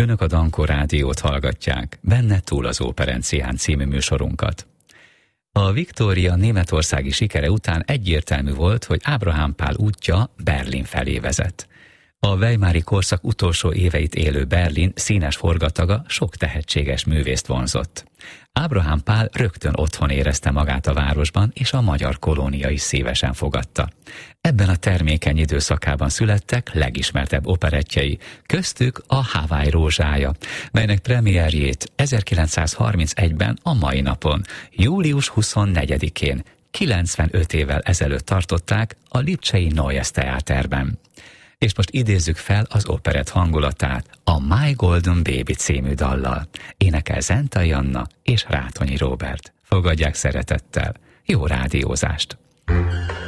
Önök a Dankó Rádiót hallgatják, benne túl az Óperencián című műsorunkat. A Viktória németországi sikere után egyértelmű volt, hogy Ábrahám Pál útja Berlin felé vezet. A weimári korszak utolsó éveit élő Berlin színes forgataga sok tehetséges művészt vonzott. Ábrahám Pál rögtön otthon érezte magát a városban, és a magyar kolónia is szívesen fogadta. Ebben a termékeny időszakában születtek legismertebb operettjei, köztük a Hawaii rózsája, melynek premierjét 1931-ben a mai napon, július 24-én, 95 évvel ezelőtt tartották a lipcsei Neues Theaterben. És most idézzük fel az operett hangulatát a My Golden Baby című dallal. Énekel Zentai Anna és Rátonyi Róbert. Fogadják szeretettel. Jó rádiózást!